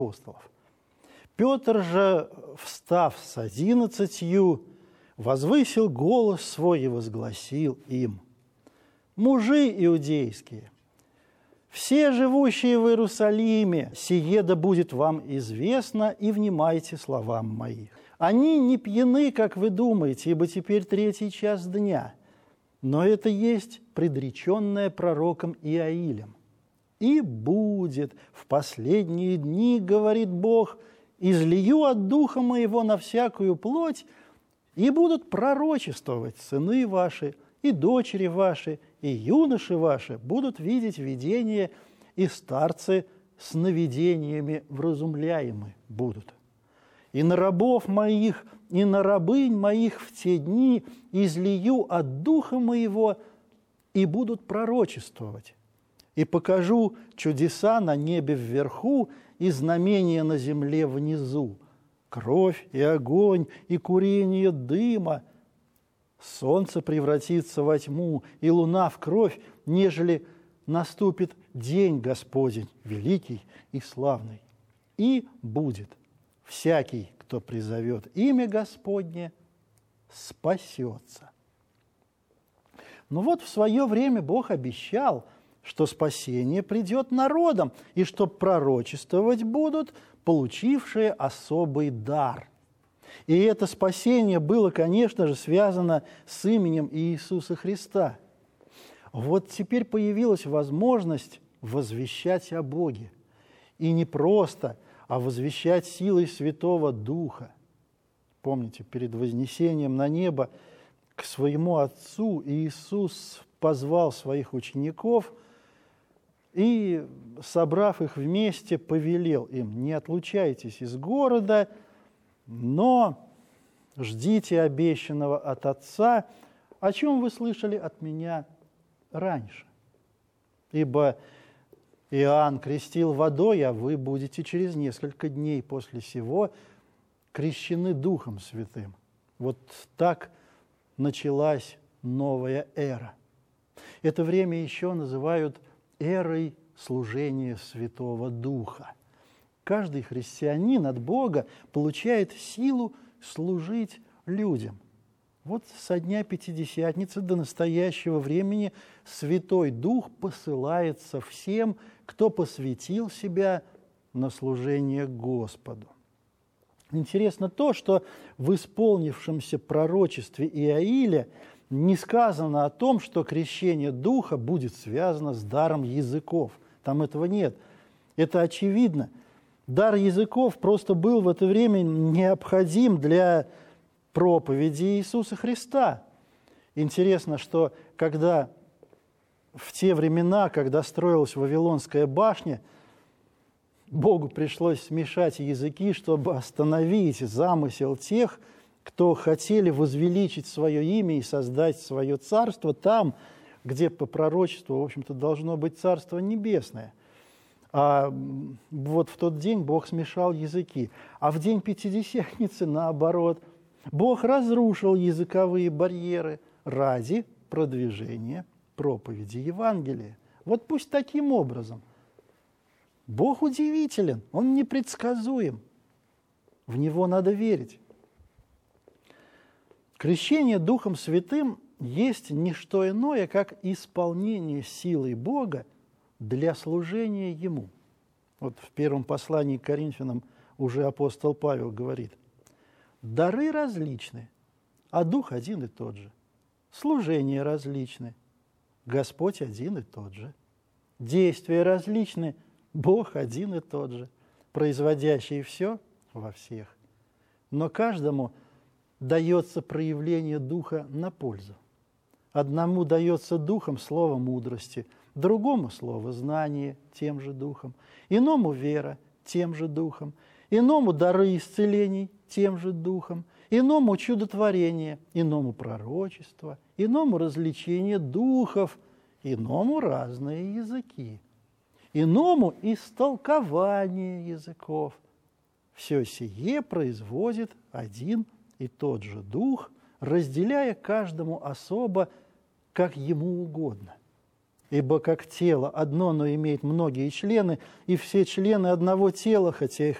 апостолов. Петр же, встав с 11, возвысил голос свой и возгласил им: «Мужи иудейские, все живущие в Иерусалиме, сие да будет вам известно, и внимайте словам моих. Они не пьяны, как вы думаете, ибо теперь 3 час дня, но это есть предреченное пророком Иоилем. И будет в последние дни, говорит Бог, излию от Духа Моего на всякую плоть, и будут пророчествовать сыны ваши, и дочери ваши, и юноши ваши будут видеть видения, и старцы сновидениями вразумляемы будут. И на рабов моих, и на рабынь моих в те дни излию от Духа Моего, и будут пророчествовать. И покажу чудеса на небе вверху и знамения на земле внизу, кровь и огонь, и курение дыма. Солнце превратится во тьму, и луна в кровь, нежели наступит день Господень, великий и славный. И будет всякий, кто призовет имя Господне, спасется». Но вот в свое время Бог обещал, что спасение придет народам, и что пророчествовать будут получившие особый дар. И это спасение было, конечно же, связано с именем Иисуса Христа. Вот теперь появилась возможность возвещать о Боге. И не просто, а возвещать силой Святого Духа. Помните, перед вознесением на небо к своему Отцу Иисус позвал своих учеников и, собрав их вместе, повелел им: «Не отлучайтесь из города, но ждите обещанного от Отца, о чем вы слышали от Меня раньше. Ибо Иоанн крестил водой, а вы будете через несколько дней после сего крещены Духом Святым». Вот так началась новая эра. Это время еще называют эрой служения Святого Духа. Каждый христианин от Бога получает силу служить людям. Вот со дня Пятидесятницы до настоящего времени Святой Дух посылается всем, кто посвятил себя на служение Господу. Интересно то, что в исполнившемся пророчестве Иоиля не сказано о том, что крещение Духа будет связано с даром языков. Там этого нет. Это очевидно. Дар языков просто был в это время необходим для проповеди Иисуса Христа. Интересно, что когда в те времена, когда строилась Вавилонская башня, Богу пришлось смешать языки, чтобы остановить замысел тех, кто хотели возвеличить свое имя и создать свое царство там, где по пророчеству, в общем-то, должно быть Царство Небесное. А вот в тот день Бог смешал языки. А в день Пятидесятницы, наоборот, Бог разрушил языковые барьеры ради продвижения проповеди Евангелия. Вот пусть таким образом. Бог удивителен, Он непредсказуем. В Него надо верить. Крещение Духом Святым есть не что иное, как исполнение силой Бога для служения Ему. Вот в первом послании к Коринфянам уже апостол Павел говорит: «Дары различны, а Дух один и тот же. Служения различны, Господь один и тот же. Действия различны, Бог один и тот же, производящий все во всех. Но каждому дается проявление Духа на пользу. Одному дается Духом слово мудрости, другому слово знания тем же Духом, иному вера тем же Духом, иному дары исцелений тем же Духом, иному чудотворение, иному пророчество, иному развлечение духов, иному разные языки, иному истолкование языков. Все сие производит один и тот же Дух, разделяя каждому особо, как ему угодно. Ибо как тело одно, но имеет многие члены, и все члены одного тела, хотя их